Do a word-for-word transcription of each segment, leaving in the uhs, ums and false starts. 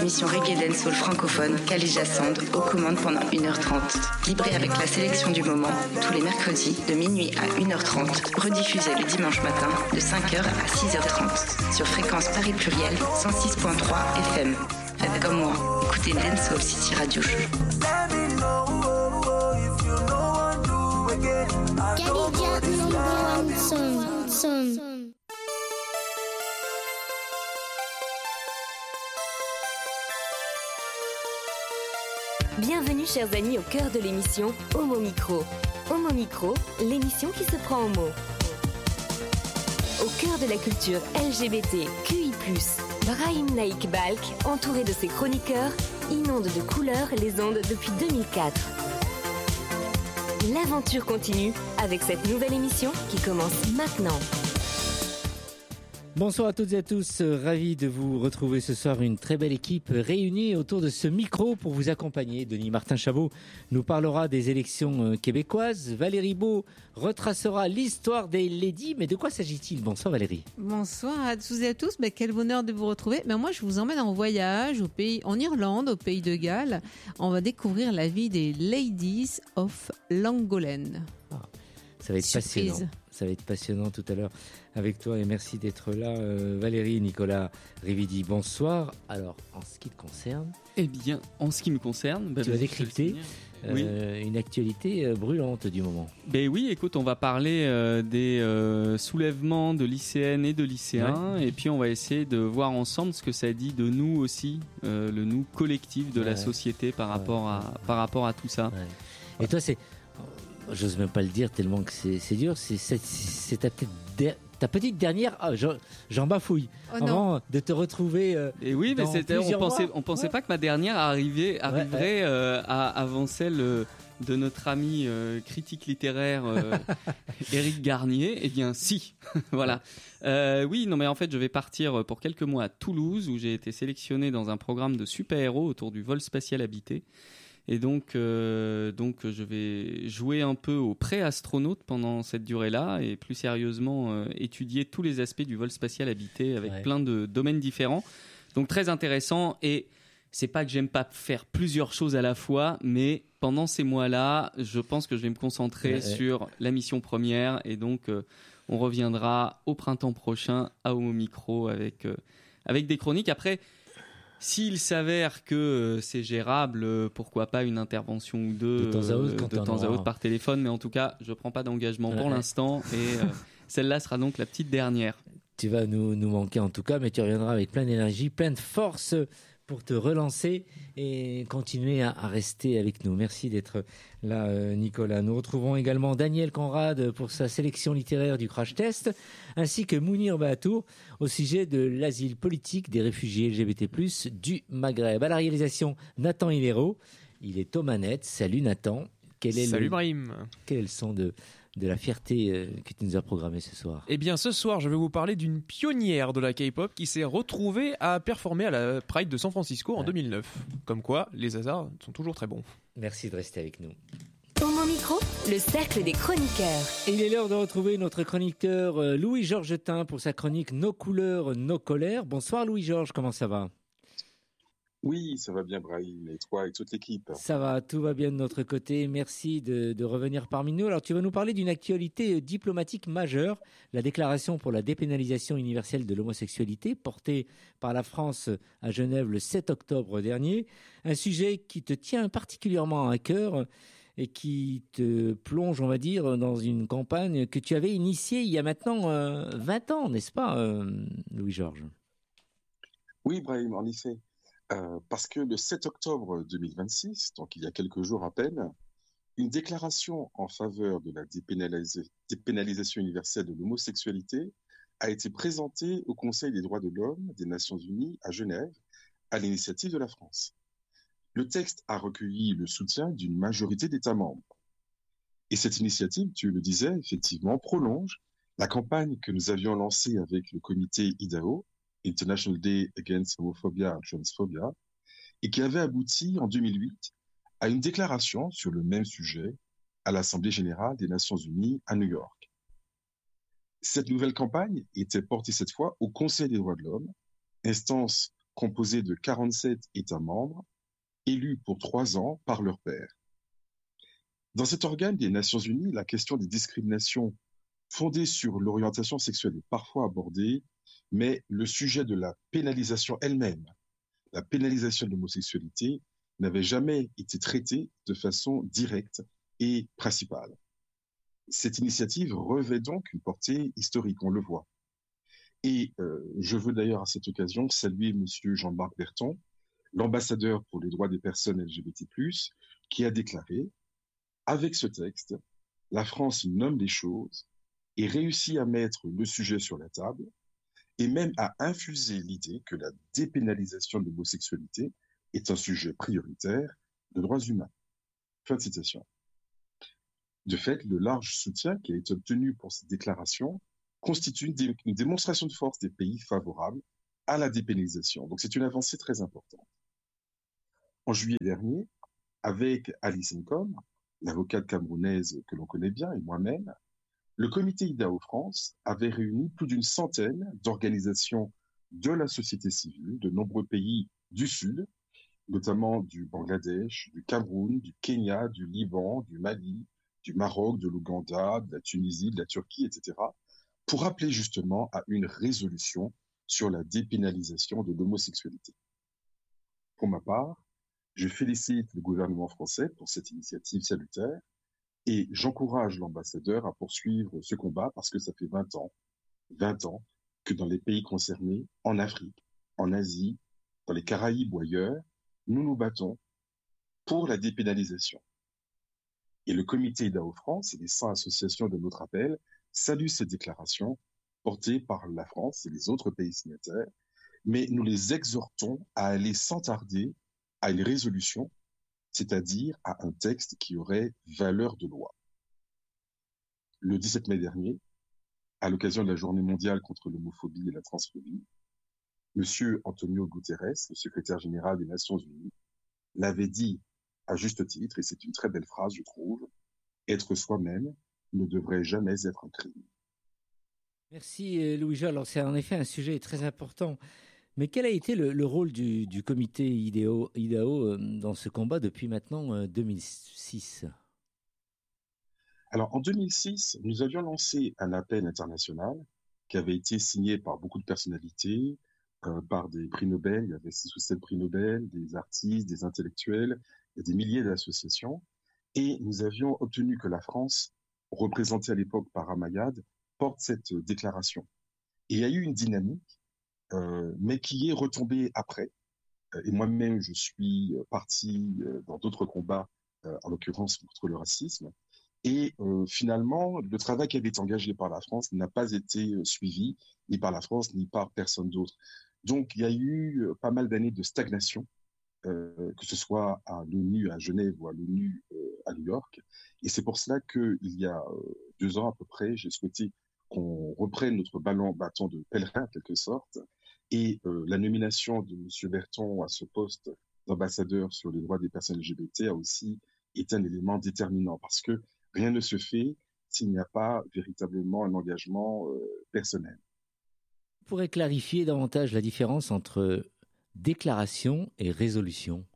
l'émission Reggae Dancehall francophone Khadija Sand aux commandes pendant une heure trente. Libré avec la sélection du moment, tous les mercredis de minuit à une heure trente, rediffusé le dimanche matin de cinq heures à six heures trente sur fréquence Paris Pluriel cent six virgule trois F M. Faites comme moi, écoutez Dancehall City Radio Show. Khadija number one song, song. Bienvenue chers amis au cœur de l'émission Homo Micro. Homo Micro, l'émission qui se prend en mots. Au cœur de la culture L G B T Q I plus, Brahim Naik Balk, entouré de ses chroniqueurs, inonde de couleurs les ondes depuis deux mille quatre. L'aventure continue avec cette nouvelle émission qui commence maintenant. Bonsoir à toutes et à tous, ravi de vous retrouver ce soir, une très belle équipe réunie autour de ce micro pour vous accompagner. Denis Martin-Chabot nous parlera des élections québécoises, Valérie Beau retracera l'histoire des ladies, mais de quoi s'agit-il? Bonsoir Valérie. Bonsoir à tous et à tous, ben, quel bonheur de vous retrouver. Ben, moi je vous emmène en voyage au pays, en Irlande, au pays de Galles. On va découvrir la vie des Ladies of Llangolen. Ah, ça va être Surprise. passionnant. Ça va être passionnant tout à l'heure avec toi et merci d'être là. Euh, Valérie, Nicolas Rividi, bonsoir. Alors, en ce qui te concerne... Eh bien, en ce qui me concerne... Bah, tu vas décrypter euh, oui. une actualité euh, brûlante du moment. Ben oui, écoute, on va parler euh, des euh, soulèvements de lycéennes et de lycéens ouais. Et puis on va essayer de voir ensemble ce que ça dit de nous aussi, euh, le nous collectif de ouais. la société par rapport, ouais. à, par rapport à tout ça. Ouais. Et toi, c'est... J'ose même pas le dire tellement que c'est, c'est dur. C'est, c'est, c'est ta, petite der, ta petite dernière. Ah, j'en, j'en bafouille. Oh avant de te retrouver. Euh, Et oui, mais c'était. On pensait, on pensait ouais. pas que ma dernière arrivait, arriverait ouais, ouais. Euh, à, avant celle euh, de notre ami euh, critique littéraire euh, Éric Garnier. Eh bien, si. Voilà. Euh, oui, non, mais en fait, je vais partir pour quelques mois à Toulouse où j'ai été sélectionné dans un programme de super-héros autour du vol spatial habité. Et donc, euh, donc, je vais jouer un peu au pré-astronaute pendant cette durée-là et plus sérieusement euh, étudier tous les aspects du vol spatial habité avec ouais. plein de domaines différents. Donc très intéressant. Et c'est pas que j'aime pas faire plusieurs choses à la fois, mais pendant ces mois-là, je pense que je vais me concentrer ouais, sur ouais. la mission première. Et donc, euh, on reviendra au printemps prochain à Homo Micro avec euh, avec des chroniques. Après. S'il s'avère que c'est gérable, pourquoi pas une intervention ou deux de temps à autre, de temps à autre par téléphone, mais en tout cas, je prends pas d'engagement ouais. pour l'instant et euh, celle-là sera donc la petite dernière. Tu vas nous, nous manquer en tout cas, mais tu reviendras avec plein d'énergie, plein de force pour te relancer et continuer à, à rester avec nous. Merci d'être là, euh, Nicolas. Nous retrouvons également Daniel Conrad pour sa sélection littéraire du Crash Test, ainsi que Mounir Bahatour au sujet de l'asile politique des réfugiés L G B T plus, du Maghreb. À la réalisation, Nathan Hilero. Il est aux manettes. Salut Nathan. Quel est Salut le, Brahim. Quel est le son de, de la fierté euh, que tu nous as programmé ce soir? Eh bien, ce soir, je vais vous parler d'une pionnière de la K-pop qui s'est retrouvée à performer à la Pride de San Francisco en ouais. deux mille neuf. Comme quoi, les hasards sont toujours très bons. Merci de rester avec nous. Homo Micro, le cercle des chroniqueurs. Et il est l'heure de retrouver notre chroniqueur euh, Louis-Georges Tin pour sa chronique Nos couleurs, nos colères. Bonsoir Louis-Georges, comment ça va? Oui, ça va bien Brahim, et toi et toute l'équipe? Ça va, tout va bien de notre côté. Merci de, de revenir parmi nous. Alors tu vas nous parler d'une actualité diplomatique majeure, la déclaration pour la dépénalisation universelle de l'homosexualité portée par la France à Genève le sept octobre dernier. Un sujet qui te tient particulièrement à cœur et qui te plonge, on va dire, dans une campagne que tu avais initiée il y a maintenant euh, vingt ans, n'est-ce pas, euh, Louis-Georges? Oui Brahim, en effet. Euh, parce que le sept octobre deux mille vingt-six, donc il y a quelques jours à peine, une déclaration en faveur de la dépénalis- dépénalisation universelle de l'homosexualité a été présentée au Conseil des droits de l'homme des Nations Unies à Genève, à l'initiative de la France. Le texte a recueilli le soutien d'une majorité d'États membres. Et cette initiative, tu le disais, effectivement, prolonge la campagne que nous avions lancée avec le comité I D A O, International Day Against Homophobia and Transphobia, et qui avait abouti en deux mille huit à une déclaration sur le même sujet à l'Assemblée générale des Nations Unies à New York. Cette nouvelle campagne était portée cette fois au Conseil des droits de l'homme, instance composé de quarante-sept États membres, élus pour trois ans par leur pairs. Dans cet organe des Nations Unies, la question des discriminations fondées sur l'orientation sexuelle est parfois abordée, mais le sujet de la pénalisation elle-même, la pénalisation de l'homosexualité, n'avait jamais été traité de façon directe et principale. Cette initiative revêt donc une portée historique, on le voit. Et euh, je veux d'ailleurs à cette occasion saluer M. Jean-Marc Berton, l'ambassadeur pour les droits des personnes L G B T plus, qui a déclaré « Avec ce texte, la France nomme les choses et réussit à mettre le sujet sur la table et même à infuser l'idée que la dépénalisation de l'homosexualité est un sujet prioritaire de droits humains. » Fin de citation. De fait, le large soutien qui a été obtenu pour cette déclaration constitue une, dé- une démonstration de force des pays favorables à la dépénalisation. Donc c'est une avancée très importante. En juillet dernier, avec Alice Nkom, l'avocate camerounaise que l'on connaît bien, et moi-même, le comité IDAO France avait réuni plus d'une centaine d'organisations de la société civile de nombreux pays du Sud, notamment du Bangladesh, du Cameroun, du Kenya, du Liban, du Mali, du Maroc, de l'Ouganda, de la Tunisie, de la Turquie, et cetera, pour appeler justement à une résolution sur la dépénalisation de l'homosexualité. Pour ma part, je félicite le gouvernement français pour cette initiative salutaire et j'encourage l'ambassadeur à poursuivre ce combat parce que ça fait vingt ans, vingt ans que dans les pays concernés, en Afrique, en Asie, dans les Caraïbes ou ailleurs, nous nous battons pour la dépénalisation. Et le comité IDAO France et les cent associations de notre appel saluent cette déclaration portée par la France et les autres pays signataires, mais nous les exhortons à aller sans tarder à une résolution, c'est-à-dire à un texte qui aurait valeur de loi. Le dix-sept mai dernier, à l'occasion de la Journée mondiale contre l'homophobie et la transphobie, M. Antonio Guterres, le secrétaire général des Nations Unies, l'avait dit à juste titre, et c'est une très belle phrase, je trouve, « Être soi-même ne devrait jamais être un crime ». Merci Louis-Jean. Alors c'est en effet un sujet très important. Mais quel a été le, le rôle du, du comité IDAO, IDAO dans ce combat depuis maintenant deux mille six? Alors en deux mille six, nous avions lancé un appel international qui avait été signé par beaucoup de personnalités, euh, par des prix Nobel, il y avait six ou sept prix Nobel, des artistes, des intellectuels, et des milliers d'associations. Et nous avions obtenu que la France, représentée à l'époque par Amayad, porte cette déclaration. Et il y a eu une dynamique, euh, mais qui est retombée après. Et moi-même, je suis parti dans d'autres combats, euh, en l'occurrence contre le racisme. Et euh, finalement, le travail qui avait été engagé par la France n'a pas été suivi, ni par la France, ni par personne d'autre. Donc, il y a eu pas mal d'années de stagnation, euh, que ce soit à l'ONU à Genève ou à l'ONU euh, à New York. Et c'est pour cela qu'il y a euh, deux ans à peu près, j'ai souhaité qu'on reprenne notre ballon bâton de pèlerin, en quelque sorte. Et euh, la nomination de M. Berton à ce poste d'ambassadeur sur les droits des personnes L G B T a aussi été un élément déterminant parce que rien ne se fait s'il n'y a pas véritablement un engagement euh, personnel. Vous pourrez clarifier davantage la différence entre déclaration et résolution?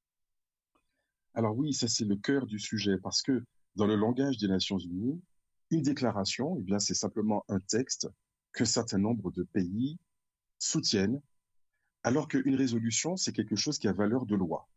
Alors oui, ça c'est le cœur du sujet parce que dans le langage des Nations Unies, une déclaration, eh bien, c'est simplement un texte qu'un certain nombre de pays soutiennent, alors qu'une résolution, c'est quelque chose qui a valeur de loi.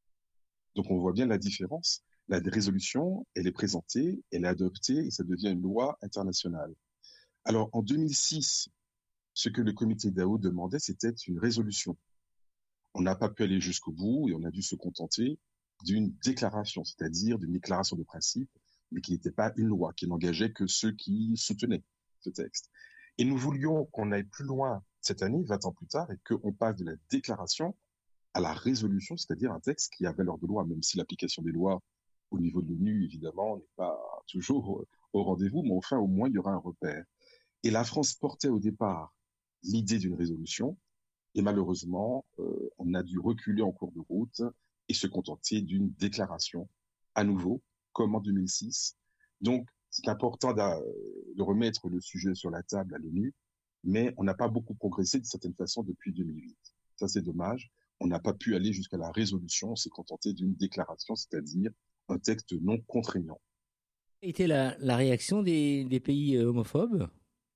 Donc on voit bien la différence. La résolution, elle est présentée, elle est adoptée et ça devient une loi internationale. Alors en deux mille six, ce que le comité IDAO demandait, c'était une résolution. On n'a pas pu aller jusqu'au bout et on a dû se contenter d'une déclaration, c'est-à-dire d'une déclaration de principe, mais qui n'était pas une loi, qui n'engageait que ceux qui soutenaient ce texte. Et nous voulions qu'on aille plus loin cette année, vingt ans plus tard, et qu'on passe de la déclaration à la résolution, c'est-à-dire un texte qui a valeur de loi, même si l'application des lois au niveau de l'ONU, évidemment, n'est pas toujours au rendez-vous, mais enfin, au moins, il y aura un repère. Et la France portait au départ l'idée d'une résolution, et malheureusement, euh, on a dû reculer en cours de route et se contenter d'une déclaration, à nouveau, comme en deux mille six. Donc, c'est important de remettre le sujet sur la table à l'ONU, mais on n'a pas beaucoup progressé de certaine façon depuis deux mille huit. Ça, c'est dommage. On n'a pas pu aller jusqu'à la résolution. On s'est contenté d'une déclaration, c'est-à-dire un texte non contraignant. Quelle était la, la réaction des, des pays homophobes ?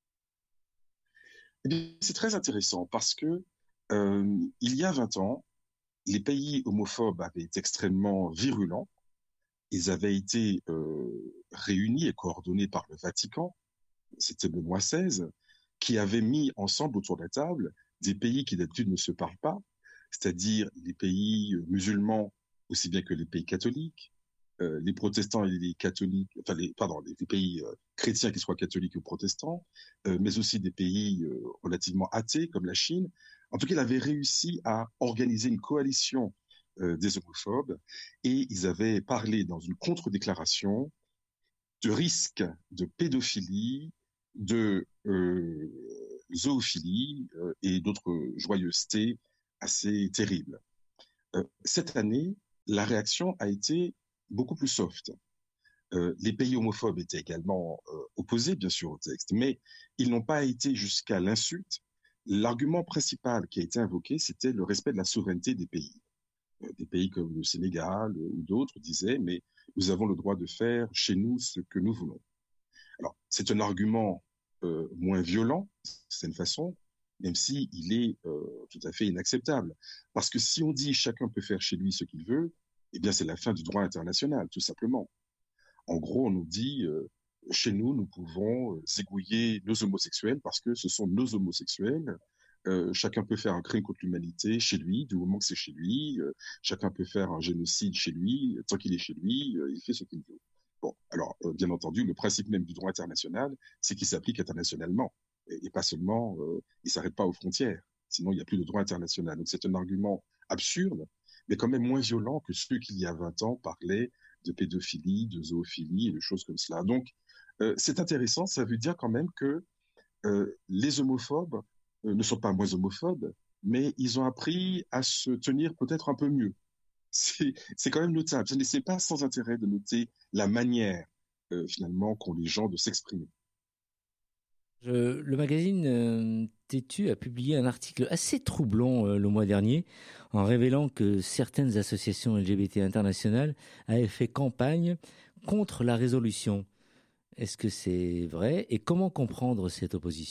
Eh bien, c'est très intéressant parce que euh, il y a vingt ans, les pays homophobes avaient été extrêmement virulents. Ils avaient été euh, réunis et coordonnés par le Vatican, c'était Benoît seize, qui avait mis ensemble autour de la table des pays qui d'habitude ne se parlent pas, c'est-à-dire les pays musulmans aussi bien que les pays catholiques, euh, les protestants et les catholiques, enfin les, pardon, les, les pays euh, chrétiens qui soient catholiques ou protestants, euh, mais aussi des pays euh, relativement athées comme la Chine. En tout cas, il avait réussi à organiser une coalition euh, des homophobes et ils avaient parlé dans une contre-déclaration de risques de pédophilie, de euh, zoophilie euh, et d'autres joyeusetés assez terribles. Euh, cette année, la réaction a été beaucoup plus soft. Euh, les pays homophobes étaient également euh, opposés, bien sûr, au texte, mais ils n'ont pas été jusqu'à l'insulte. L'argument principal qui a été invoqué, c'était le respect de la souveraineté des pays. Euh, des pays comme le Sénégal euh, ou d'autres disaient, mais nous avons le droit de faire chez nous ce que nous voulons. Alors, c'est un argument euh, moins violent, c'est une façon, même si il est euh, tout à fait inacceptable. Parce que si on dit chacun peut faire chez lui ce qu'il veut, eh bien, c'est la fin du droit international, tout simplement. En gros, on nous dit, euh, chez nous, nous pouvons euh, zigouiller nos homosexuels parce que ce sont nos homosexuels. Euh, chacun peut faire un crime contre l'humanité chez lui, du moment que c'est chez lui. Euh, chacun peut faire un génocide chez lui. Tant qu'il est chez lui, euh, il fait ce qu'il veut. Bon, alors, euh, bien entendu, le principe même du droit international, c'est qu'il s'applique internationalement. Et, et pas seulement, euh, il ne s'arrête pas aux frontières. Sinon, il n'y a plus de droit international. Donc, c'est un argument absurde, mais quand même moins violent que ceux qui, il y a vingt ans, parlaient de pédophilie, de zoophilie et de choses comme cela. Donc, euh, c'est intéressant. Ça veut dire quand même que euh, les homophobes euh, ne sont pas moins homophobes, mais ils ont appris à se tenir peut-être un peu mieux. C'est, c'est quand même notable. Ce n'est pas sans intérêt de noter la manière, euh, finalement, qu'ont les gens de s'exprimer. Je, le magazine euh, Tétu a publié un article assez troublant euh, le mois dernier en révélant que certaines associations L G B T internationales avaient fait campagne contre la résolution. Est-ce que c'est vrai et comment comprendre cette opposition ?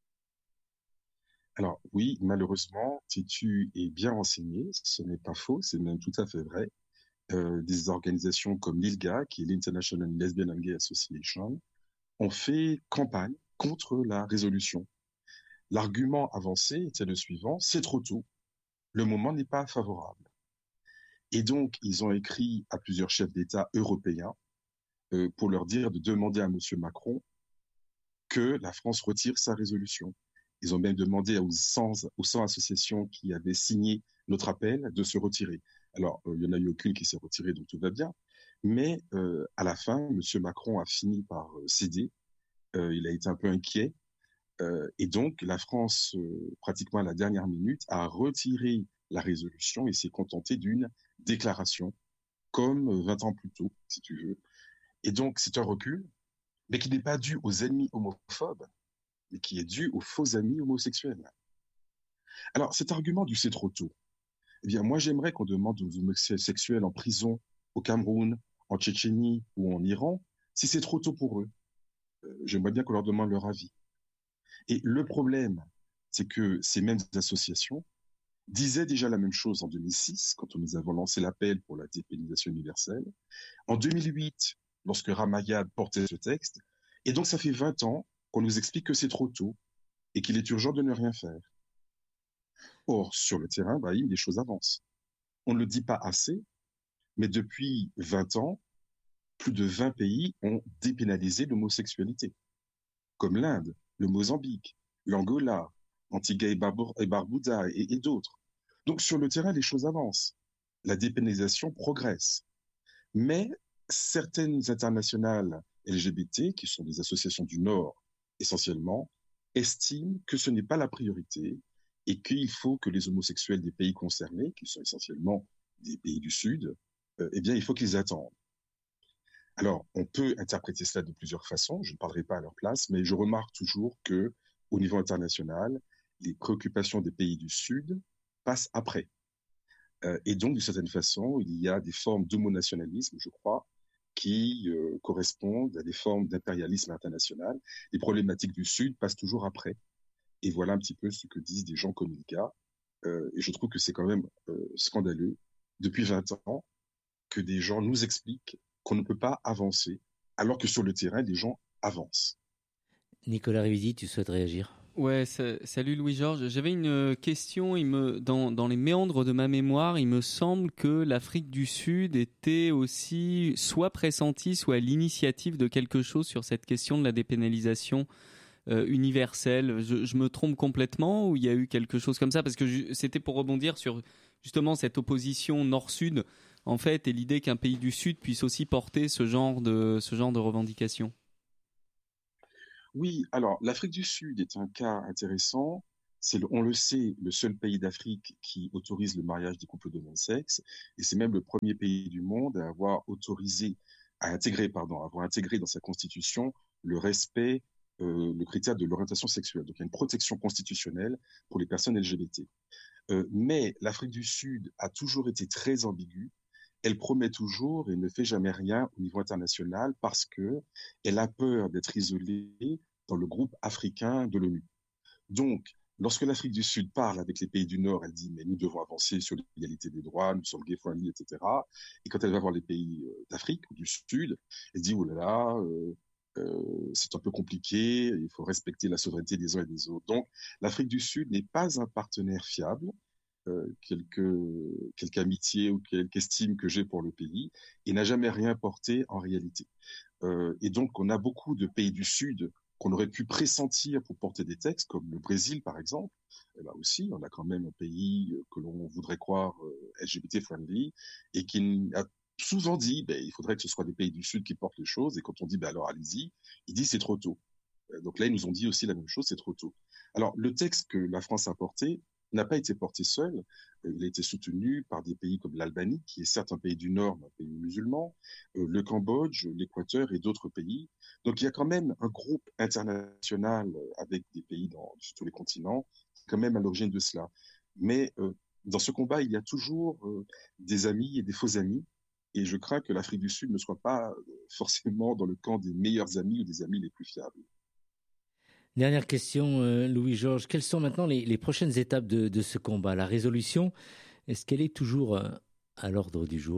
Alors oui, malheureusement, Tétu est bien renseigné, ce n'est pas faux, c'est même tout à fait vrai. Euh, des organisations comme l'I L G A, qui est l'International Lesbian and Gay Association, ont fait campagne contre la résolution. L'argument avancé était le suivant, c'est trop tôt, le moment n'est pas favorable. Et donc, ils ont écrit à plusieurs chefs d'État européens euh, pour leur dire de demander à M. Macron que la France retire sa résolution. Ils ont même demandé aux cent, aux cent associations qui avaient signé notre appel de se retirer. Alors, euh, il n'y en a eu aucune qui s'est retirée, donc tout va bien. Mais euh, à la fin, M. Macron a fini par euh, céder. Euh, il a été un peu inquiet. Euh, et donc, la France, euh, pratiquement à la dernière minute, a retiré la résolution et s'est contentée d'une déclaration, comme vingt ans plus tôt, si tu veux. Et donc, c'est un recul, mais qui n'est pas dû aux ennemis homophobes, mais qui est dû aux faux amis homosexuels. Alors, cet argument du c'est trop tôt, eh bien, moi, j'aimerais qu'on demande aux homosexuels en prison au Cameroun, en Tchétchénie ou en Iran, si c'est trop tôt pour eux. Euh, j'aimerais bien qu'on leur demande leur avis. Et le problème, c'est que ces mêmes associations disaient déjà la même chose en deux mille six, quand nous avons lancé l'appel pour la dépénalisation universelle, en deux mille huit, lorsque Ramayad portait ce texte, et donc ça fait vingt ans qu'on nous explique que c'est trop tôt et qu'il est urgent de ne rien faire. Or, sur le terrain, Brahim, les choses avancent. On ne le dit pas assez, mais depuis vingt ans, plus de vingt pays ont dépénalisé l'homosexualité, comme l'Inde, le Mozambique, l'Angola, Antigua et, Barbo- et Barbuda et, et d'autres. Donc sur le terrain, les choses avancent. La dépénalisation progresse. Mais certaines internationales L G B T, qui sont des associations du Nord essentiellement, estiment que ce n'est pas la priorité et qu'il faut que les homosexuels des pays concernés, qui sont essentiellement des pays du Sud, euh, eh bien, il faut qu'ils attendent. Alors, on peut interpréter cela de plusieurs façons, je ne parlerai pas à leur place, mais je remarque toujours que, au niveau international, les préoccupations des pays du Sud passe après. Euh, et donc, d'une certaine façon, il y a des formes d'homonationalisme, je crois, qui euh, correspondent à des formes d'impérialisme international. Les problématiques du Sud passent toujours après. Et voilà un petit peu ce que disent des gens comme Ilka. Euh, et je trouve que c'est quand même euh, scandaleux, depuis vingt ans, que des gens nous expliquent qu'on ne peut pas avancer, alors que sur le terrain, les gens avancent. Nicolas Rividi, tu souhaites réagir ? Ouais, ça, salut Louis-Georges. J'avais une question. Il me, dans, dans les méandres de ma mémoire, il me semble que l'Afrique du Sud était aussi soit pressentie, soit à l'initiative de quelque chose sur cette question de la dépénalisation euh, universelle. Je, je me trompe complètement ou il y a eu quelque chose comme ça ? Parce que je, c'était pour rebondir sur justement cette opposition nord-sud, en fait, et l'idée qu'un pays du Sud puisse aussi porter ce genre de, ce genre de revendications. Oui, alors l'Afrique du Sud est un cas intéressant. C'est, le, on le sait, le seul pays d'Afrique qui autorise le mariage des couples de même sexe, et c'est même le premier pays du monde à avoir autorisé, à intégrer, pardon, à avoir intégré dans sa constitution le respect, euh, le critère de l'orientation sexuelle. Donc il y a une protection constitutionnelle pour les personnes L G B T. Euh, mais l'Afrique du Sud a toujours été très ambiguë. Elle promet toujours et ne fait jamais rien au niveau international parce que elle a peur d'être isolée dans le groupe africain de l'ONU. Donc, lorsque l'Afrique du Sud parle avec les pays du Nord, elle dit mais nous devons avancer sur l'égalité des droits, nous sommes gay-friendly, et cetera. Et quand elle va voir les pays d'Afrique ou du Sud, elle dit oh là là, euh, euh, c'est un peu compliqué, il faut respecter la souveraineté des uns et des autres. Donc, l'Afrique du Sud n'est pas un partenaire fiable. Euh, quelque, quelque amitié ou quelque estime que j'ai pour le pays, et n'a jamais rien porté en réalité. Euh, et donc, on a beaucoup de pays du Sud qu'on aurait pu pressentir pour porter des textes, comme le Brésil, par exemple. Et là aussi, on a quand même un pays que l'on voudrait croire euh, L G B T-friendly, et qui a souvent dit, ben, il faudrait que ce soit des pays du Sud qui portent les choses, et quand on dit, ben, alors allez-y, il dit, c'est trop tôt. Donc là, ils nous ont dit aussi la même chose, c'est trop tôt. Alors, le texte que la France a porté n'a pas été porté seul. Il a été soutenu par des pays comme l'Albanie, qui est certes un pays du Nord, mais un pays musulman, le Cambodge, l'Équateur et d'autres pays. Donc il y a quand même un groupe international avec des pays dans, sur tous les continents, quand même à l'origine de cela. Mais euh, dans ce combat, il y a toujours euh, des amis et des faux amis. Et je crains que l'Afrique du Sud ne soit pas forcément dans le camp des meilleurs amis ou des amis les plus fiables. Dernière question, euh, Louis-Georges. Quelles sont maintenant les, les prochaines étapes de, de ce combat ? La résolution, est-ce qu'elle est toujours euh, à l'ordre du jour ?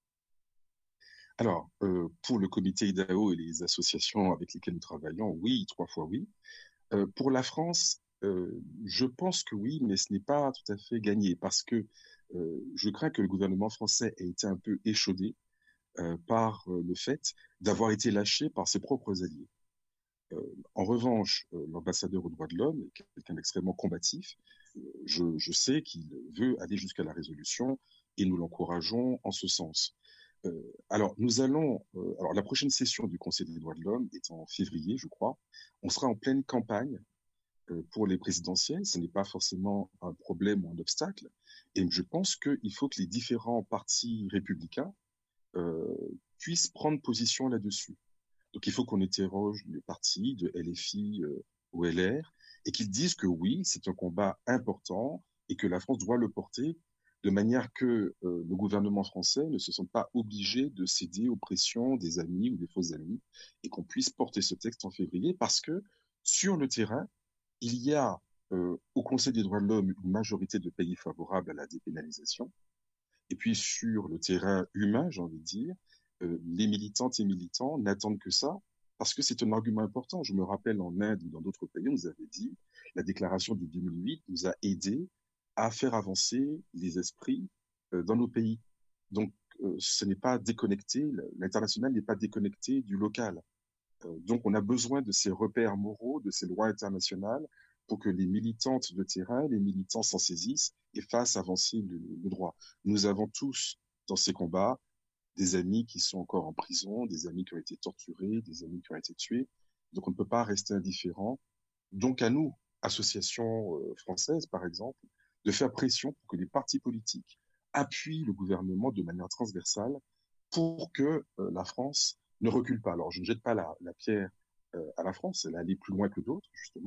Alors, euh, pour le comité I D A O et les associations avec lesquelles nous travaillons, oui, trois fois oui. Euh, pour la France, euh, je pense que oui, mais ce n'est pas tout à fait gagné parce que euh, je crains que le gouvernement français ait été un peu échaudé euh, par euh, le fait d'avoir été lâché par ses propres alliés. Euh, en revanche, euh, l'ambassadeur aux droits de l'homme est quelqu'un d'extrêmement combatif. Euh, je, je sais qu'il veut aller jusqu'à la résolution et nous l'encourageons en ce sens. Euh, alors, nous allons. Euh, alors, la prochaine session du Conseil des droits de l'homme est en février, je crois. On sera en pleine campagne euh, pour les présidentielles. Ce n'est pas forcément un problème ou un obstacle. Et je pense qu'il faut que les différents partis républicains euh, puissent prendre position là-dessus. Donc, il faut qu'on interroge les partis de L F I euh, ou L R et qu'ils disent que oui, c'est un combat important et que la France doit le porter de manière que euh, le gouvernement français ne se sente pas obligé de céder aux pressions des amis ou des faux amis et qu'on puisse porter ce texte en février parce que sur le terrain, il y a euh, au Conseil des droits de l'homme une majorité de pays favorables à la dépénalisation. Et puis sur le terrain humain, j'ai envie de dire, euh, les militantes et militants n'attendent que ça parce que c'est un argument important. Je me rappelle en Inde ou dans d'autres pays, on nous avait dit, la déclaration de deux mille huit nous a aidés à faire avancer les esprits euh, dans nos pays. Donc, euh, ce n'est pas déconnecté, l'international n'est pas déconnecté du local. Euh, donc, on a besoin de ces repères moraux, de ces lois internationales pour que les militantes de terrain, les militants s'en saisissent et fassent avancer le, le droit. Nous avons tous, dans ces combats, des amis qui sont encore en prison, des amis qui ont été torturés, des amis qui ont été tués. Donc, on ne peut pas rester indifférent. Donc, à nous, associations euh, françaises, par exemple, de faire pression pour que les partis politiques appuient le gouvernement de manière transversale pour que euh, la France ne recule pas. Alors, je ne jette pas la, la pierre euh, à la France, elle est allée plus loin que d'autres, justement,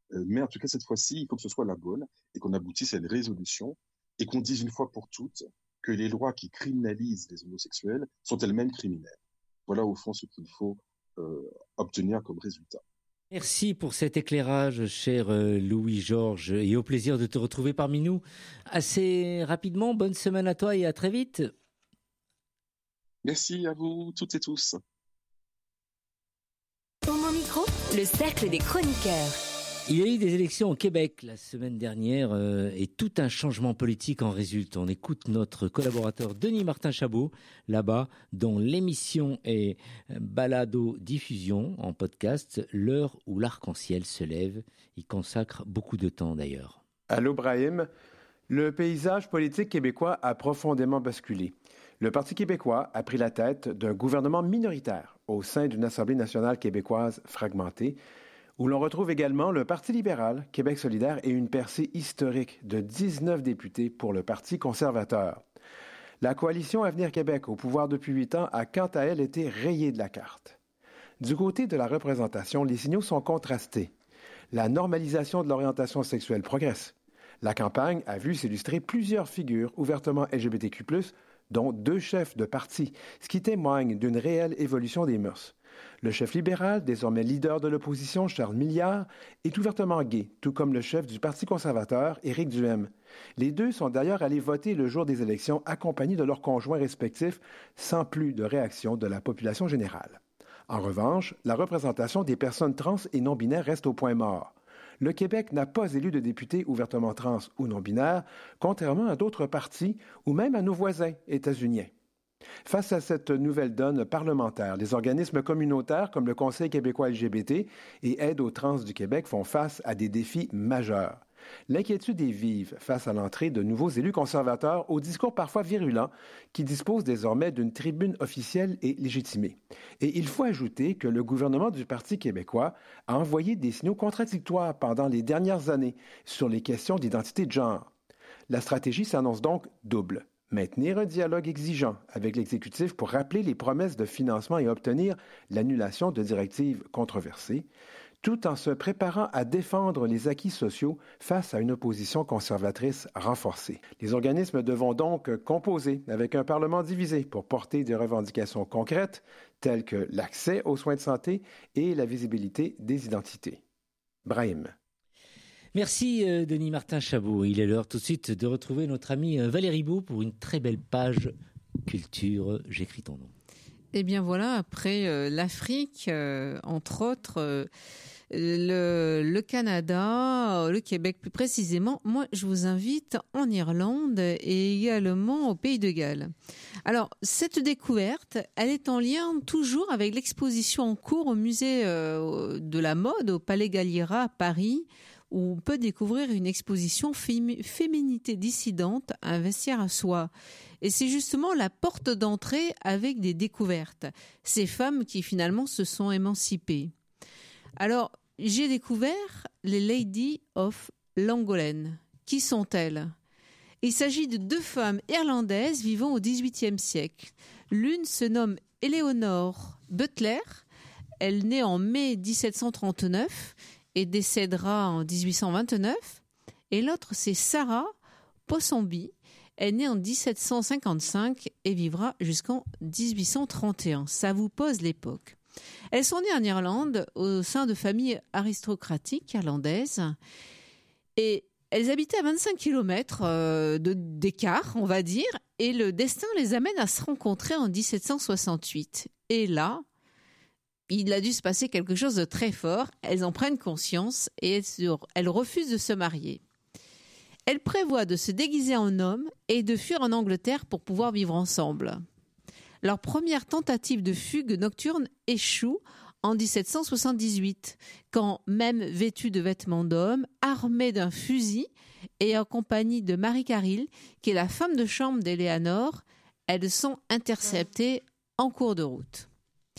Euh, mais en tout cas, cette fois-ci, il faut que ce soit la bonne et qu'on aboutisse à une résolution et qu'on dise une fois pour toutes que les lois qui criminalisent les homosexuels sont elles-mêmes criminelles. Voilà au fond ce qu'il faut euh, obtenir comme résultat. Merci pour cet éclairage, cher Louis-Georges, et au plaisir de te retrouver parmi nous assez rapidement. Bonne semaine à toi et à très vite. Merci à vous toutes et tous. Homo Micro, le cercle des chroniqueurs. Il y a eu des élections au Québec la semaine dernière euh, et tout un changement politique en résulte. On écoute notre collaborateur Denis Martin Chabot, là-bas, dont l'émission est balado-diffusion en podcast, l'heure où l'arc-en-ciel se lève. Il consacre beaucoup de temps d'ailleurs. Allô Brahim, le paysage politique québécois a profondément basculé. Le Parti québécois a pris la tête d'un gouvernement minoritaire au sein d'une Assemblée nationale québécoise fragmentée, où l'on retrouve également le Parti libéral, Québec solidaire et une percée historique de dix-neuf députés pour le Parti conservateur. La coalition Avenir Québec, au pouvoir depuis huit ans, a quant à elle été rayée de la carte. Du côté de la représentation, les signaux sont contrastés. La normalisation de l'orientation sexuelle progresse. La campagne a vu s'illustrer plusieurs figures ouvertement L G B T Q plus, dont deux chefs de parti, ce qui témoigne d'une réelle évolution des mœurs. Le chef libéral, désormais leader de l'opposition, Charles Milliard, est ouvertement gay, tout comme le chef du Parti conservateur, Éric Duhaime. Les deux sont d'ailleurs allés voter le jour des élections accompagnés de leurs conjoints respectifs, sans plus de réaction de la population générale. En revanche, la représentation des personnes trans et non-binaires reste au point mort. Le Québec n'a pas élu de députés ouvertement trans ou non-binaires, contrairement à d'autres partis ou même à nos voisins états-uniens. Face à cette nouvelle donne parlementaire, les organismes communautaires comme le Conseil québécois L G B T et Aide aux trans du Québec font face à des défis majeurs. L'inquiétude est vive face à l'entrée de nouveaux élus conservateurs au discours parfois virulent qui disposent désormais d'une tribune officielle et légitimée. Et il faut ajouter que le gouvernement du Parti québécois a envoyé des signaux contradictoires pendant les dernières années sur les questions d'identité de genre. La stratégie s'annonce donc double. Maintenir un dialogue exigeant avec l'exécutif pour rappeler les promesses de financement et obtenir l'annulation de directives controversées, tout en se préparant à défendre les acquis sociaux face à une opposition conservatrice renforcée. Les organismes devront donc composer avec un Parlement divisé pour porter des revendications concrètes telles que l'accès aux soins de santé et la visibilité des identités. Brahim. Merci Denis Martin Chabot. Il est l'heure tout de suite de retrouver notre amie Valérie Beau pour une très belle page culture. J'écris ton nom. Eh bien voilà, après euh, l'Afrique, euh, entre autres, euh, le, le Canada, le Québec plus précisément, moi je vous invite en Irlande et également au Pays de Galles. Alors cette découverte, elle est en lien toujours avec l'exposition en cours au musée euh, de la mode au Palais Galliera à Paris, où on peut découvrir une exposition fém- Féminité dissidente, un vestiaire à soi. Et c'est justement la porte d'entrée avec des découvertes. Ces femmes qui finalement se sont émancipées. Alors, j'ai découvert les Ladies of Llangolen. Qui sont-elles ? Il s'agit de deux femmes irlandaises vivant au dix-huitième siècle. L'une se nomme Éléonore Butler. Elle naît en mai dix-sept cent trente-neuf et décédera en dix-huit cent vingt-neuf. Et l'autre, c'est Sarah Ponsonby. Elle est née en dix-sept cent cinquante-cinq et vivra jusqu'en dix-huit cent trente et un. Ça vous pose l'époque. Elles sont nées en Irlande au sein de familles aristocratiques irlandaises et elles habitaient à vingt-cinq kilomètres de, d'écart, on va dire, et le destin les amène à se rencontrer en dix-sept cent soixante-huit. Et là, il a dû se passer quelque chose de très fort. Elles en prennent conscience et elles, elles refusent de se marier. Elles prévoient de se déguiser en homme et de fuir en Angleterre pour pouvoir vivre ensemble. Leur première tentative de fugue nocturne échoue en dix-sept cent soixante-dix-huit, quand, même vêtues de vêtements d'homme, armées d'un fusil et en compagnie de Marie Carril, qui est la femme de chambre d'Éléonore, elles sont interceptées en cours de route.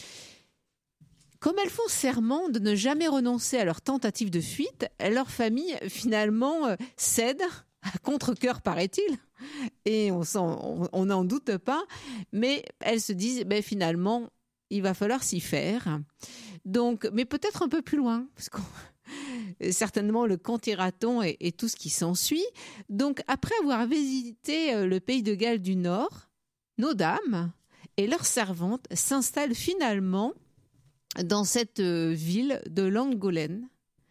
Comme elles font serment de ne jamais renoncer à leur tentative de fuite, leur famille finalement cède, à contre-cœur paraît-il, et on n'en doute pas, mais elles se disent ben, finalement il va falloir s'y faire. Donc, mais peut-être un peu plus loin, parce qu'on certainement le Canthératon et, et tout ce qui s'ensuit. Donc, après avoir visité le pays de Galles du Nord, nos dames et leurs servantes s'installent finalement dans cette ville de Llangollen,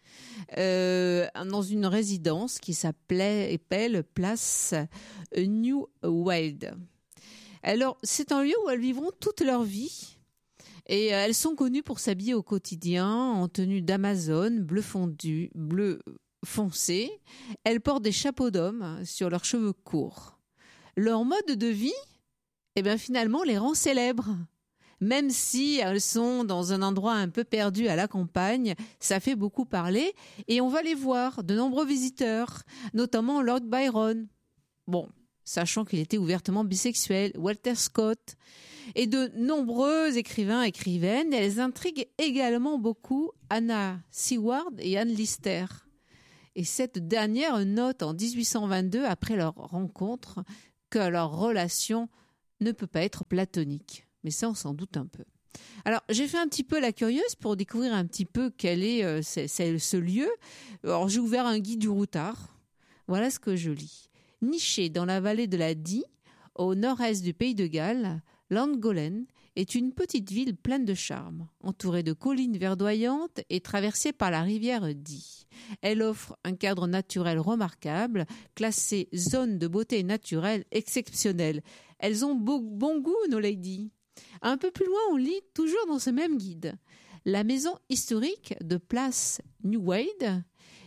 euh, dans une résidence qui s'appelait Place New Wild. Alors, c'est un lieu où elles vivront toute leur vie. Et elles sont connues pour s'habiller au quotidien en tenue d'Amazone, bleu fondu, bleu foncé. Elles portent des chapeaux d'homme sur leurs cheveux courts. Leur mode de vie, eh bien, finalement, les rend célèbres. Même si elles sont dans un endroit un peu perdu à la campagne, ça fait beaucoup parler. Et on va les voir, de nombreux visiteurs, notamment Lord Byron. Bon, sachant qu'il était ouvertement bisexuel, Walter Scott, et de nombreux écrivains et écrivaines. Et elles intriguent également beaucoup Anna Seward et Anne Lister. Et cette dernière note en dix-huit cent vingt-deux, après leur rencontre, que leur relation ne peut pas être platonique. Mais ça, on s'en doute un peu. Alors, j'ai fait un petit peu la curieuse pour découvrir un petit peu quel est euh, c'est, c'est ce lieu. Alors, j'ai ouvert un guide du routard. Voilà ce que je lis. Nichée dans la vallée de la Dee, au nord-est du pays de Galles, Llangollen est une petite ville pleine de charme, entourée de collines verdoyantes et traversée par la rivière Dee. Elle offre un cadre naturel remarquable, classé zone de beauté naturelle exceptionnelle. Elles ont beau, bon goût, nos ladies. Un peu plus loin, on lit, toujours dans ce même guide, la maison historique de Place New Wild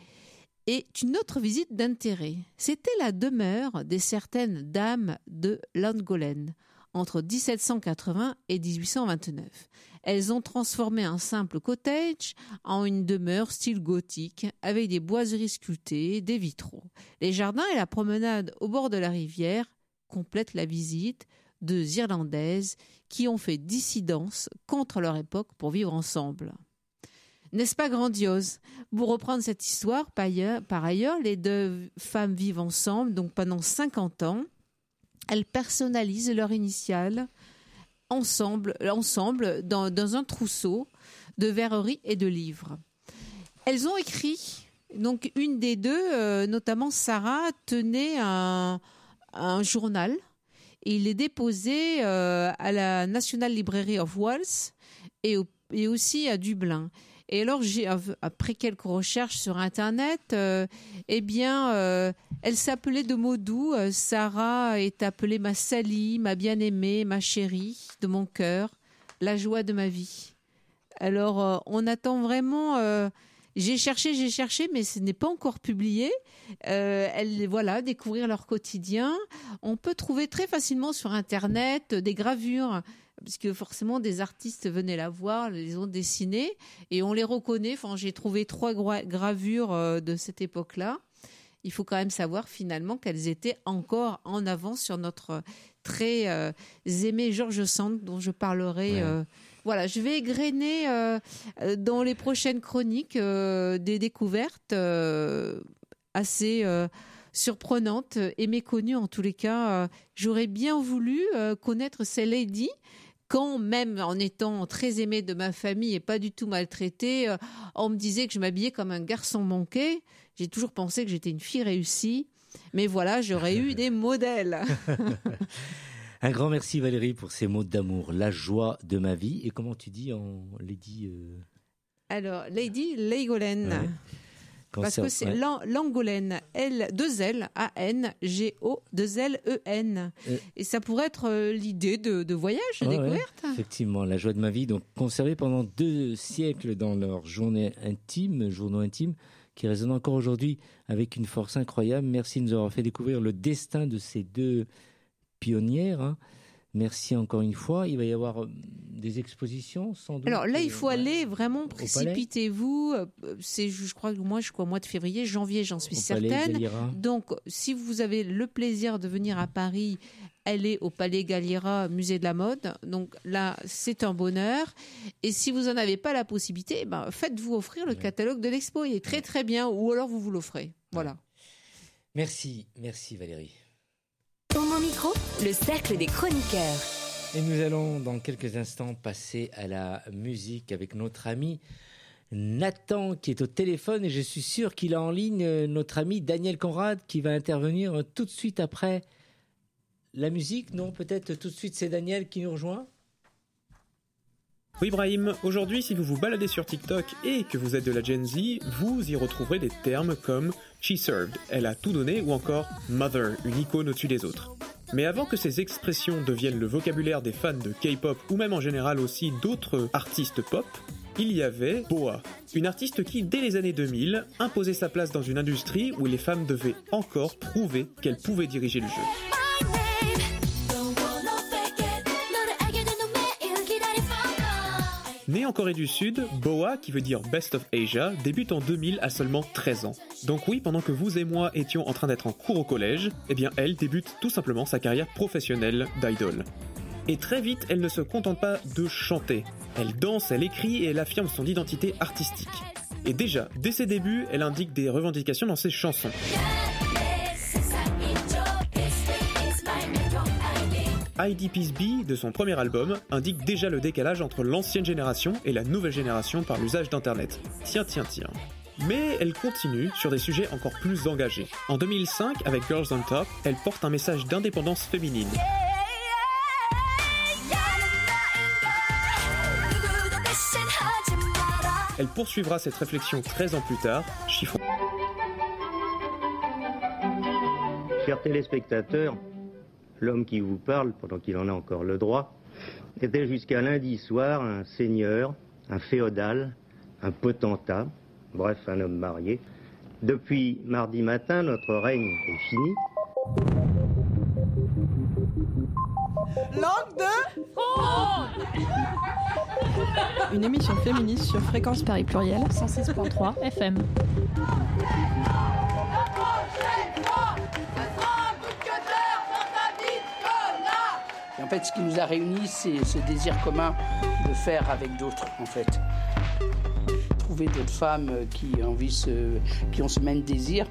est une autre visite d'intérêt. C'était la demeure des certaines dames de Llangollen entre dix-sept cent quatre-vingts et dix-huit cent vingt-neuf. Elles ont transformé un simple cottage en une demeure style gothique avec des boiseries sculptées, des vitraux. Les jardins et la promenade au bord de la rivière complètent la visite deux Irlandaises qui ont fait dissidence contre leur époque pour vivre ensemble. N'est-ce pas grandiose? Pour reprendre cette histoire, par ailleurs, par ailleurs, les deux femmes vivent ensemble donc pendant cinquante ans. Elles personnalisent leur initiale ensemble, ensemble dans, dans un trousseau de verreries et de livres. Elles ont écrit, donc une des deux, euh, notamment Sarah, tenait un, un journal. Et il est déposé euh, à la National Library of Wales et, au, et aussi à Dublin. Et alors, j'ai, après quelques recherches sur Internet, euh, eh bien, euh, elle s'appelait de mots doux. Euh, Sarah est appelée ma Sally, ma bien-aimée, ma chérie de mon cœur, la joie de ma vie. Alors, euh, on attend vraiment... Euh, j'ai cherché, j'ai cherché, mais ce n'est pas encore publié. Euh, elles, voilà, découvrir leur quotidien. On peut trouver très facilement sur Internet des gravures, puisque forcément des artistes venaient la voir, les ont dessinées, et on les reconnaît. Enfin, j'ai trouvé trois gra- gravures euh, de cette époque-là. Il faut quand même savoir finalement qu'elles étaient encore en avance sur notre très euh, aimé George Sand, dont je parlerai. Ouais. Euh, voilà, je vais égrener euh, dans les prochaines chroniques euh, des découvertes euh, assez euh, surprenantes et méconnues en tous les cas. Euh, j'aurais bien voulu euh, connaître ces ladies. Quand même, en étant très aimée de ma famille et pas du tout maltraitée, euh, on me disait que je m'habillais comme un garçon manqué. J'ai toujours pensé que j'étais une fille réussie. Mais voilà, j'aurais eu des modèles. Un grand merci Valérie pour ces mots d'amour. La joie de ma vie. Et comment tu dis en Lady euh... Alors, Lady Llangollen. Ouais. Parce que c'est ouais. Llangollen, L, deux L, A N, G O, deux L, E N. Euh... Et ça pourrait être euh, l'idée de, de voyage, de oh, découverte. Ouais. Effectivement, la joie de ma vie, donc conservée pendant deux siècles dans leurs journées intimes, journaux intimes, qui résonnent encore aujourd'hui avec une force incroyable. Merci de nous avoir fait découvrir le destin de ces deux pionnières. Hein. Merci encore une fois. Il va y avoir des expositions, sans doute. Alors là, il faut euh, aller vraiment, précipitez-vous. C'est, je crois, moi, je crois, au mois de février, janvier, j'en suis au certaine. Donc, si vous avez le plaisir de venir à Paris, allez au Palais Galliera, musée de la mode. Donc là, c'est un bonheur. Et si vous n'en avez pas la possibilité, ben, faites-vous offrir le ouais. catalogue de l'expo. Il est très, très bien. Ou alors, vous vous l'offrez. Voilà. Merci. Merci, Valérie. Au mon micro, le cercle des chroniqueurs. Et nous allons dans quelques instants passer à la musique avec notre ami Nathan qui est au téléphone et je suis sûr qu'il a en ligne euh, notre ami Daniel Conrad qui va intervenir euh, tout de suite après la musique. Non, peut-être tout de suite c'est Daniel qui nous rejoint. Oui Brahim, aujourd'hui si vous vous baladez sur TikTok et que vous êtes de la Gen Z, vous y retrouverez des termes comme « she served », « elle a tout donné » ou encore « mother », une icône au-dessus des autres. Mais avant que ces expressions deviennent le vocabulaire des fans de K-pop ou même en général aussi d'autres artistes pop, il y avait Boa, une artiste qui, dès les années deux mille, imposait sa place dans une industrie où les femmes devaient encore prouver qu'elles pouvaient diriger le jeu. Née en Corée du Sud, Boa, qui veut dire Best of Asia, débute en deux mille à seulement treize ans. Donc oui, pendant que vous et moi étions en train d'être en cours au collège, eh bien elle débute tout simplement sa carrière professionnelle d'idol. Et très vite, elle ne se contente pas de chanter. Elle danse, elle écrit et elle affirme son identité artistique. Et déjà, dès ses débuts, elle indique des revendications dans ses chansons. I D Peace B, de son premier album, indique déjà le décalage entre l'ancienne génération et la nouvelle génération par l'usage d'Internet. Tiens, tiens, tiens. Mais elle continue sur des sujets encore plus engagés. En deux mille cinq, avec Girls on Top, elle porte un message d'indépendance féminine. Elle poursuivra cette réflexion treize ans plus tard, Chiffon. Chers téléspectateurs, l'homme qui vous parle, pendant qu'il en a encore le droit, était jusqu'à lundi soir un seigneur, un féodal, un potentat, bref, un homme marié. Depuis mardi matin, notre règne est fini. Langue de Fronde. Une émission féministe sur Fréquence Paris Pluriel, cent six point trois F M. Et en fait, ce qui nous a réunis, c'est ce désir commun de faire avec d'autres, en fait. Trouver d'autres femmes qui ont, envie ce, qui ont ce même désir.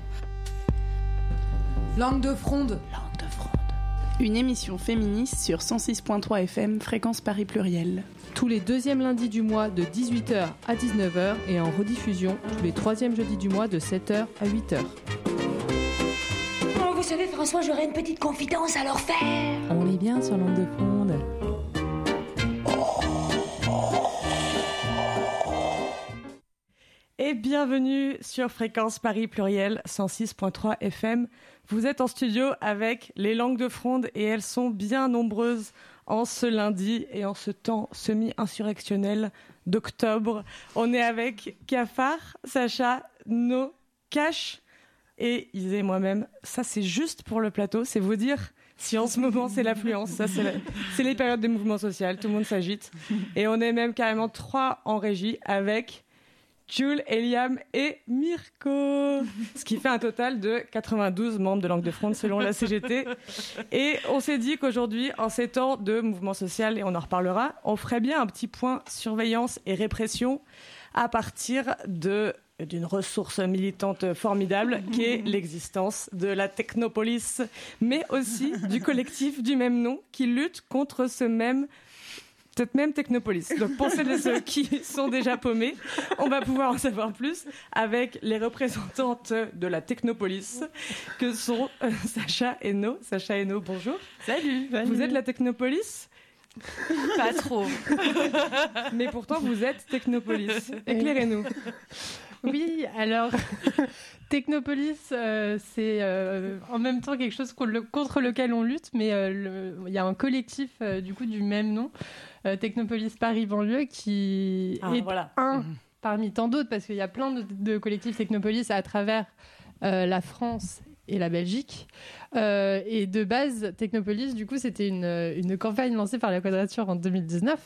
Langue de Fronde. Langue de Fronde. Une émission féministe sur cent six point trois F M, Fréquence Paris Pluriel. Tous les deuxièmes lundis du mois de dix-huit heures à dix-neuf heures et en rediffusion tous les troisièmes jeudis du mois de sept heures à huit heures. Oh, vous savez, François, j'aurais une petite confidence à leur faire. On est bien sur Langue de Fronde. Et bienvenue sur Fréquence Paris Pluriel cent six point trois F M. Vous êtes en studio avec les Langues de Fronde et elles sont bien nombreuses en ce lundi et en ce temps semi-insurrectionnel d'octobre. On est avec Cafard, Sacha, No, Cash et Isée et moi-même. Ça, c'est juste pour le plateau, c'est vous dire si en ce moment c'est l'affluence. Ça, c'est, la... c'est les périodes des mouvements sociaux, tout le monde s'agite. Et on est même carrément trois en régie avec Jules, Eliam et Mirko. Ce qui fait un total de quatre-vingt-douze membres de Langue de Fronde selon la C G T. Et on s'est dit qu'aujourd'hui, en ces temps de mouvement social, et on en reparlera, on ferait bien un petit point surveillance et répression à partir de, d'une ressource militante formidable qui est l'existence de la Technopolis, mais aussi du collectif du même nom qui lutte contre ce même cette même Technopolis. Donc pour celles et ceux qui sont déjà paumés, on va pouvoir en savoir plus avec les représentantes de la Technopolis que sont euh, Sacha et No. Sacha et No, bonjour. Salut. Salut. Vous êtes la Technopolis ? Pas trop. Mais pourtant vous êtes Technopolis. Éclairez-nous. Oui, alors Technopolis, euh, c'est euh, en même temps quelque chose contre lequel on lutte, mais euh, il y a un collectif euh, du coup du même nom, euh, Technopolis Paris Banlieue, qui ah, est voilà. un parmi tant d'autres, parce qu'il y a plein de, de collectifs Technopolis à travers euh, la France et la Belgique. Euh, et de base, Technopolis, du coup, c'était une, une campagne lancée par la Quadrature en deux mille dix-neuf.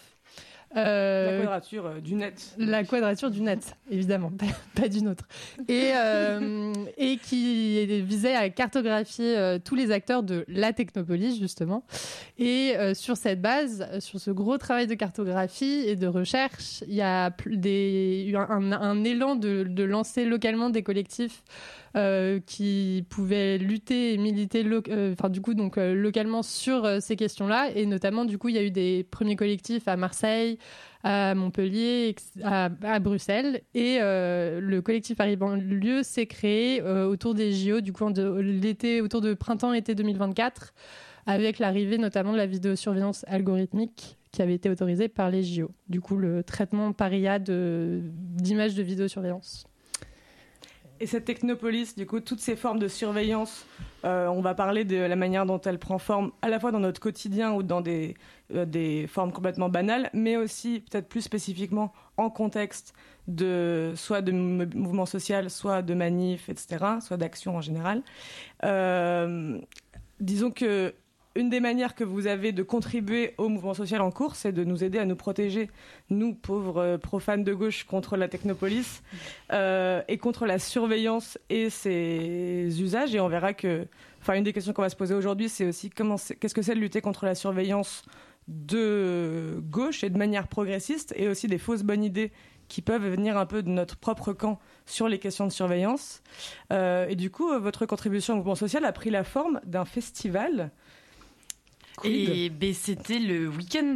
Euh, la quadrature euh, du net. La quadrature du net, évidemment, pas, pas d'une autre. Et, euh, et qui visait à cartographier euh, tous les acteurs de la Technopolis, justement. Et euh, sur cette base, sur ce gros travail de cartographie et de recherche, il y a des, eu un, un, un élan de, de lancer localement des collectifs euh, qui pouvaient lutter et militer lo- euh, enfin, du coup, donc, euh, localement sur euh, ces questions-là. Et notamment, du coup, il y a eu des premiers collectifs à Marseille, à Montpellier, à, à Bruxelles. Et euh, le collectif Paris Banlieue s'est créé euh, autour des J O, du coup, en de, l'été, autour de printemps-été deux mille vingt-quatre, avec l'arrivée notamment de la vidéosurveillance algorithmique qui avait été autorisée par les J O. Du coup, le traitement par I A de, d'images de vidéosurveillance. Et cette technopolis, du coup, toutes ces formes de surveillance, euh, on va parler de la manière dont elle prend forme à la fois dans notre quotidien ou dans des, euh, des formes complètement banales, mais aussi peut-être plus spécifiquement en contexte de soit de mouvement social, soit de manif, et cetera, soit d'action en général. Euh, disons que une des manières que vous avez de contribuer au mouvement social en cours, c'est de nous aider à nous protéger, nous, pauvres profanes de gauche, contre la technopolis euh, et contre la surveillance et ses usages. Et on verra que, enfin, une des questions qu'on va se poser aujourd'hui, c'est aussi comment c'est, qu'est-ce que c'est de lutter contre la surveillance de gauche et de manière progressiste, et aussi des fausses bonnes idées qui peuvent venir un peu de notre propre camp sur les questions de surveillance. Euh, et du coup, votre contribution au mouvement social a pris la forme d'un festival. Et ben, c'était le week-end